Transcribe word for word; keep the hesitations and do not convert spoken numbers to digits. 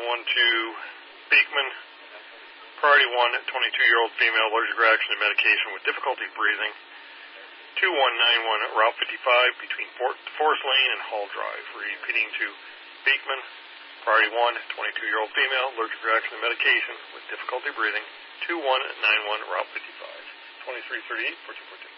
one two Beekman. Priority one, twenty-two-year-old female, allergic reaction to medication with difficulty breathing. two one nine one Route fifty-five between Forest Lane and Hall Drive. Repeating to Beekman. Priority one, twenty-two-year-old female, allergic reaction to medication with difficulty breathing. two one nine one Route fifty-five. twenty-three thirty-eight, fourteen fourteen.